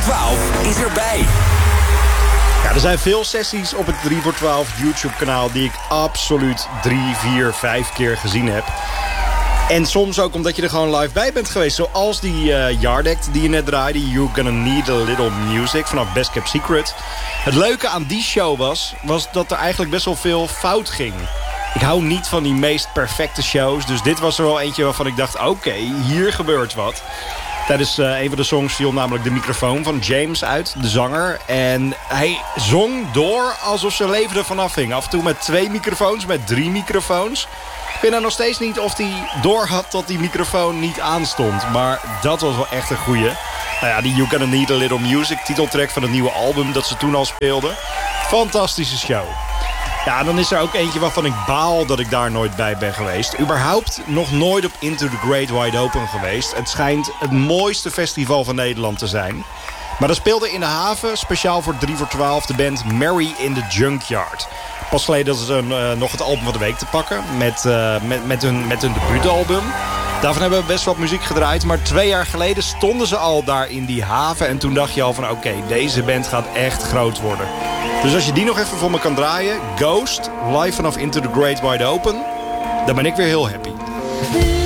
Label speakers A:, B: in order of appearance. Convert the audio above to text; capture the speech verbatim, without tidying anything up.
A: twaalf is erbij.
B: Ja, er zijn veel sessies op het drie voor twaalf YouTube-kanaal... die ik absoluut drie, vier, vijf keer gezien heb. En soms ook omdat je er gewoon live bij bent geweest. Zoals die uh, Yard Act die je net draaide. You're Gonna Need a Little Music vanaf Best Kept Secret. Het leuke aan die show was, was dat er eigenlijk best wel veel fout ging. Ik hou niet van die meest perfecte shows. Dus dit was er wel eentje waarvan ik dacht... oké, okay, hier gebeurt wat. Tijdens uh, een van de songs viel namelijk de microfoon van James uit, de zanger. En hij zong door alsof zijn leven ervan afhing. Af en toe met twee microfoons, met drie microfoons. Ik weet nou nog steeds niet of hij door had dat die microfoon niet aanstond. Maar dat was wel echt een goeie. Nou ja, die You Gonna Need a Little Music, titeltrack van het nieuwe album dat ze toen al speelden. Fantastische show. Ja, dan is er ook eentje waarvan ik baal dat ik daar nooit bij ben geweest. Überhaupt nog nooit op Into the Great Wide Open geweest. Het schijnt het mooiste festival van Nederland te zijn. Maar er speelde in de haven, speciaal voor drie voor twaalf, de band Mary in the Junkyard. Pas geleden hadden ze uh, nog het album van de week te pakken met, uh, met, met, hun, met hun debuutalbum. Daarvan hebben we best wat muziek gedraaid. Maar twee jaar geleden stonden ze al daar in die haven. En toen dacht je al van oké, okay, deze band gaat echt groot worden. Dus als je die nog even voor me kan draaien. Ghost, live vanaf Into the Great Wide Open. Dan ben ik weer heel happy.